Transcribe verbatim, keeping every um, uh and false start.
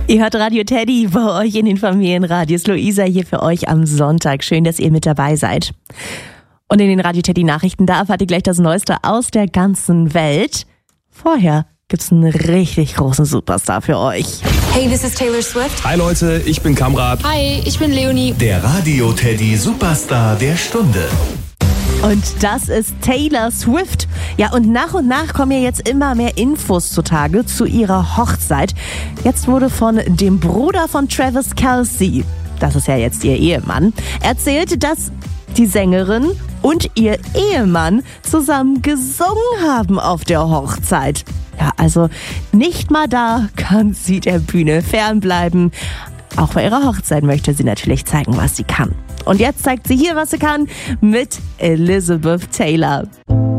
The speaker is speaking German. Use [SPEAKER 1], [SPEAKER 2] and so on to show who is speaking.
[SPEAKER 1] Ihr hört Radio Teddy bei euch in den Familienradios. Luisa hier für euch am Sonntag. Schön, dass ihr mit dabei seid. Und in den Radio Teddy Nachrichten, da erfahrt ihr gleich das Neueste aus der ganzen Welt. Vorher gibt's einen richtig großen Superstar für euch.
[SPEAKER 2] Hey, this is Taylor Swift.
[SPEAKER 3] Hi Leute, ich bin Kamrat.
[SPEAKER 2] Hi, ich bin Leonie.
[SPEAKER 4] Der Radio Teddy Superstar der Stunde.
[SPEAKER 1] Und das ist Taylor Swift. Ja, und nach und nach kommen ja jetzt immer mehr Infos zutage zu ihrer Hochzeit. Jetzt wurde von dem Bruder von Travis Kelce, das ist ja jetzt ihr Ehemann, erzählt, dass die Sängerin und ihr Ehemann zusammen gesungen haben auf der Hochzeit. Ja, also nicht mal da kann sie der Bühne fernbleiben. Auch bei ihrer Hochzeit möchte sie natürlich zeigen, was sie kann. Und jetzt zeigt sie hier, was sie kann, mit Elizabeth Taylor.